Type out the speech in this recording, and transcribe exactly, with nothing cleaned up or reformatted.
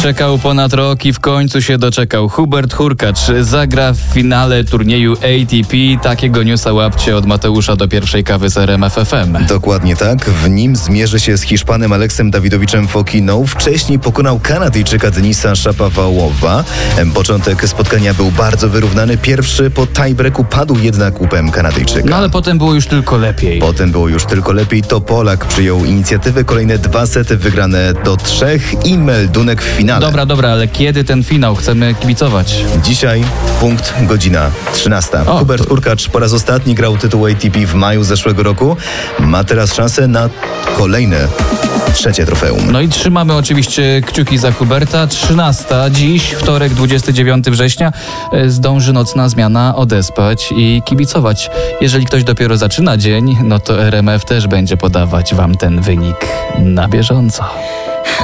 Czekał ponad rok i w końcu się doczekał. Hubert Hurkacz zagra w finale turnieju A T P. Takiego newsa łapcie od Mateusza do pierwszej kawy z R M F F M. Dokładnie tak. W nim zmierzy się z Hiszpanem Aleksem Dawidowiczem Fokiną. Wcześniej pokonał Kanadyjczyka Denisa Shapovałowa. Początek spotkania był bardzo wyrównany. Pierwszy po tiebreaku padł jednak łupem Kanadyjczyka. No ale potem było już tylko lepiej. Potem było już tylko lepiej. To Polak przyjął inicjatywę. Kolejne dwa sety wygrane do trzech i meldunek w finale. Dobra, dobra, ale kiedy ten finał? Chcemy kibicować. Dzisiaj punkt godzina trzynasta. O, Hubert to... Hurkacz po raz ostatni grał tytuł A T P w maju zeszłego roku. Ma teraz szansę na kolejne trzecie trofeum. No i trzymamy oczywiście kciuki za Huberta. trzynasta. Dziś, wtorek, dwudziestego dziewiątego września, zdąży nocna zmiana odespać i kibicować. Jeżeli ktoś dopiero zaczyna dzień, no to R M F też będzie podawać wam ten wynik na bieżąco.